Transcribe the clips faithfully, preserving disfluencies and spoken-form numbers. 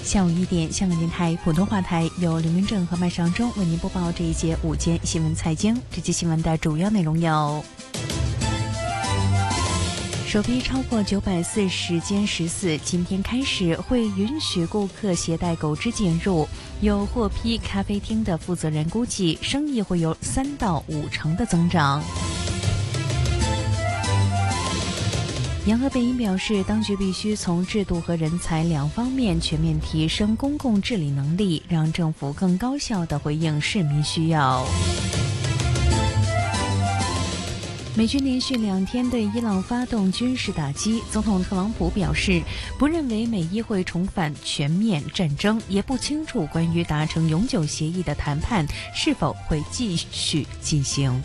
下午一点，香港电台普通话台由刘明正和麦尚中为您播报这一节午间新闻财经。这期新闻的主要内容有：首批超过九百四十间食肆今天开始会允许顾客携带狗只进入，有获批咖啡厅的负责人估计，生意会有三到五成的增长。杨和北英表示，当局必须从制度和人才两方面全面提升公共治理能力，让政府更高效地回应市民需要。美军连续两天对伊朗发动军事打击，总统特朗普表示，不认为美伊会重返全面战争，也不清楚关于达成永久协议的谈判是否会继续进行。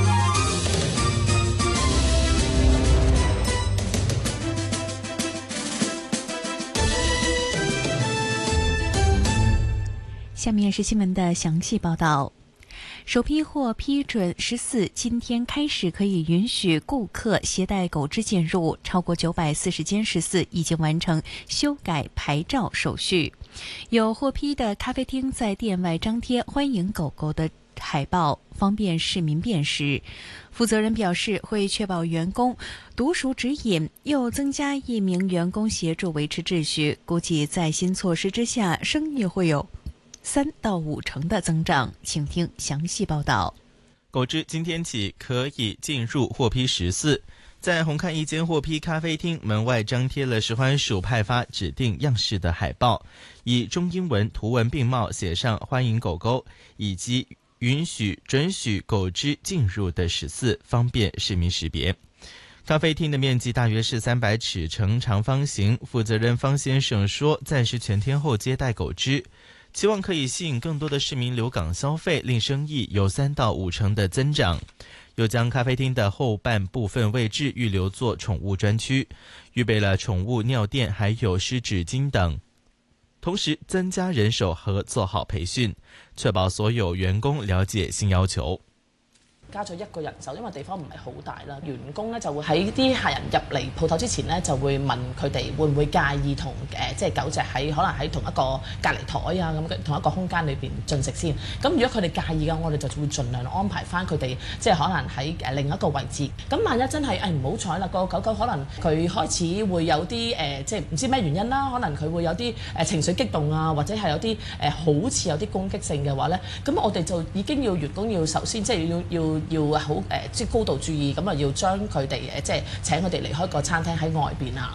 下面是新闻的详细报道。首批获批准十四今天开始可以允许顾客携带狗只进入，超过九百四十间食肆已经完成修改牌照手续。有获批的咖啡厅在店外张贴欢迎狗狗的海报，方便市民辨识。负责人表示，会确保员工读熟指引，又增加一名员工协助维持秩序。估计在新措施之下，生意会有三到五成的增长，请听详细报道。 狗只今天起可以进入获批食肆，在红磡一间获批咖啡厅门外张贴了食环署派发指定样式的海报，以中英文图文并茂写上欢迎狗狗以及允许准许狗只进入的食肆，方便市民识别。咖啡厅的面积大约是三百尺乘长方形，负责人方先生说，暂时全天候接待狗只，期望可以吸引更多的市民留港消费，令生意有三到五成的增长。又将咖啡厅的后半部分位置预留作宠物专区，预备了宠物尿垫还有湿纸巾等，同时增加人手和做好培訓，確保所有員工了解新要求。 加咗一個人手，因為地方唔係好大啦。員工咧就會喺啲客人入嚟鋪頭之前咧，就會問佢哋會唔會介意同誒、呃、即係狗隻喺可能喺同一個隔離台啊咁同一個空間裏邊進食先。咁如果佢哋介意嘅，我哋就會盡量安排翻佢哋，即係可能喺誒另一個位置。咁萬一真係誒唔好彩啦，個狗狗可能佢開始會有啲誒、呃、即係唔知咩原因啦，可能佢會有啲誒、呃、情緒激動啊，或者係有啲誒、呃、好似有啲攻擊性嘅話咧，咁我哋就已經要員工要首先即係要要。要好誒，即係高度注意，咁啊要將佢哋誒，即係請佢哋離開個餐廳喺外邊啊。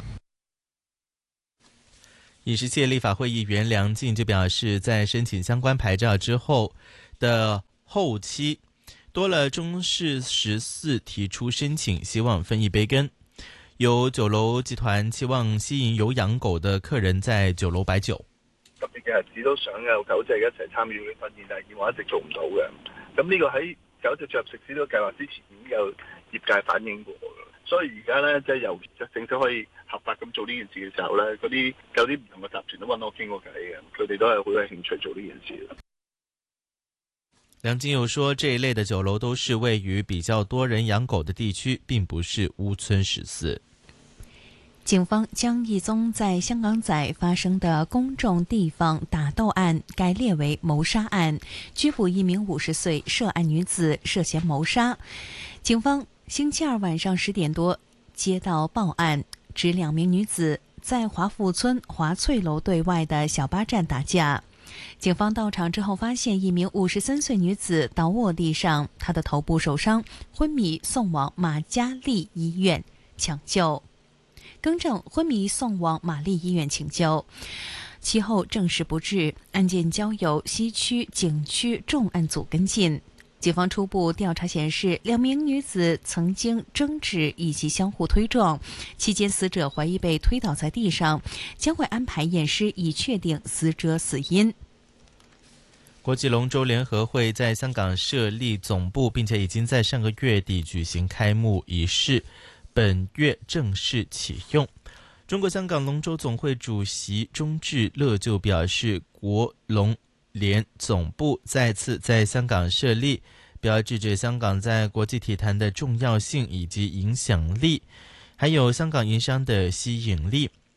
飲食界立法會議員梁進就表示，在申請相關牌照之後的後期，多了中式食肆提出申請，希望分一杯羹。有酒樓集團期望吸引有養狗的客人在酒樓擺酒。 特別嘅日子都想有狗隻一齊參與嘅訓練，但係以往一直做唔到嘅。咁呢個喺狗隻進入食肆呢個計劃之前已經有業界反映過嘅，所以而家咧即係由政府可以合法咁做呢件事嘅時候咧，嗰啲有啲唔同嘅集團都揾我傾過偈嘅，佢哋都係好有興趣做呢件事。 梁進又說，這一類的酒樓都是位於比較多人養狗的地區，並不是屋村食肆。 警方將一宗在香港仔發生的公眾地方打鬥案改列為謀殺案，拘捕一名五十歲涉案女子涉嫌謀殺。警方星期二晚上十點多接到報案，指兩名女子在華富村華翠樓對外的小巴站打架。警方到場之後發現一名五十三歲女子倒臥地上，她的頭部受傷，昏迷送往瑪嘉烈醫院搶救。更正，昏迷送往瑪麗醫院搶救，其後證實不治。案件交由西區警區重案組跟進。警方初步調查顯示，兩名女子曾經爭執以及相互推撞，期間死者懷疑被推倒在地上，將會安排驗屍以確定死者死因。 國際龍舟聯合會在香港設立總部，並且已經在上個月底舉行開幕儀式，本月正式啟用。中國香港龍舟總會主席鍾志樂就表示，國龍聯總部再次在香港設立，標誌着香港在國際體壇的重要性以及影響力，還有香港營商的吸引力。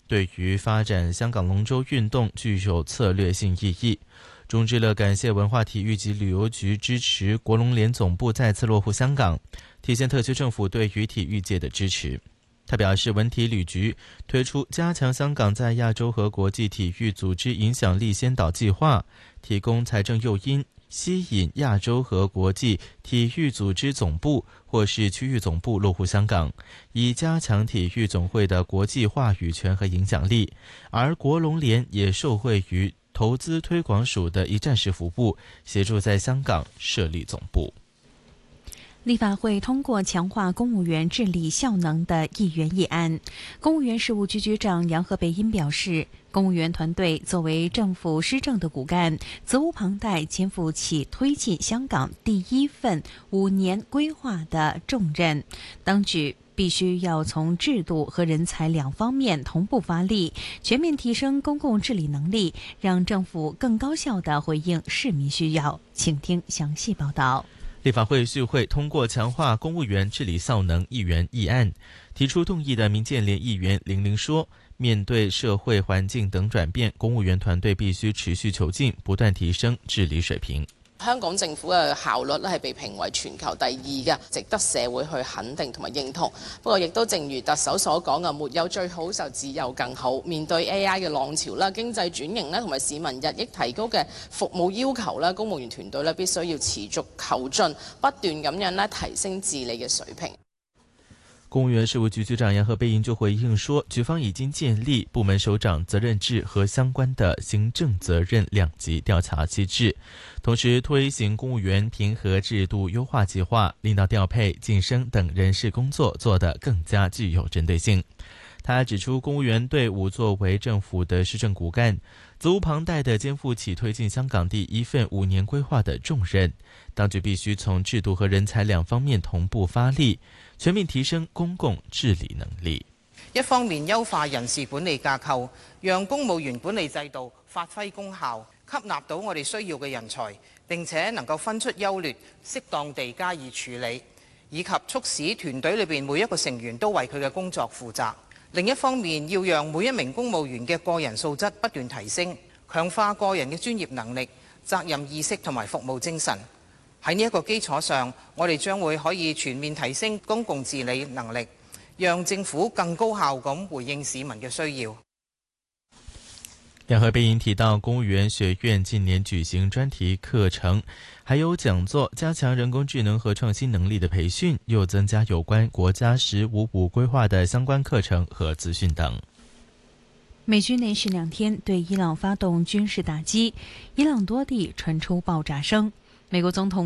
对于发展香港龙舟运动具有策略性意义。钟之乐感谢文化体育及旅游局支持国龙联总部再次落户香港，体现特区政府对于体育界的支持。他表示，文体旅局推出加强香港在亚洲和国际体育组织影响力先导计划，提供财政诱因，吸引亚洲和国际体育组织总部或是区域总部落户香港，以加强体育总会的国际话语权和影响力。而国龙联也受惠于投资推广署的一站式服务，协助在香港设立总部。 立法会通过强化公务员治理效能的议员议案。公务员事务局局长杨何蓓茵表示，公务员团队作为政府施政的骨干，责无旁贷，肩负起推进香港第一份五年规划的重任。当局必须要从制度和人才两方面同步发力，全面提升公共治理能力，让政府更高效地回应市民需要。请听详细报道。 立法会续会通过强化公务员治理效能议员议案，提出动议的民建联议员林玲说，面对社会环境等转变，公务员团队必須持續求進，不斷提升治理水平。 香港政府嘅效率咧係被評為全球第二嘅，值得社會去肯定同埋認同。不過亦都正如特首所講嘅，沒有最好就只有更好。面對 A I 嘅浪潮啦、經濟轉型啦同埋市民日益提高嘅服務要求啦，公務員團隊咧必須要持續求進，不斷咁樣咧提升治理嘅水平。 公務員事務局局長楊何蓓茵就回應說，局方已經建立部門首長責任制和相關的行政責任兩級調查機制，同時推行公務員評核制度優化計劃，令到調配、晉升等人事工作做得更加具有針對性。他還指出，公務員隊伍作為政府的施政骨幹，責無旁貸地肩負起推進香港第一份五年規劃的重任，當局必須從制度和人才兩方面同步發力，全面提升公共治理能力。 一方面優化人事管理架構，讓公務員管理制度發揮功效，吸納到我哋需要嘅人才，並且能夠分出優劣，適當地加以處理，以及促使團隊裏邊每一個成員都為佢嘅工作負責。另一方面，要讓每一名公務員嘅個人素質不斷提升，強化個人嘅專業能力、責任意識同埋服務精神。喺呢一個基礎上，我哋將會可以全面提升公共治理能力，讓政府更高效咁回應市民嘅需要。 楊何蓓茵提到，公務員學院近年舉行專題課程，還有講座，加強人工智能和創新能力的培訓，又增加有關國家十五五規劃的相關課程和資訊等。 美軍連續兩天對伊朗發動軍事打擊，伊朗多地傳出爆炸聲。美國總統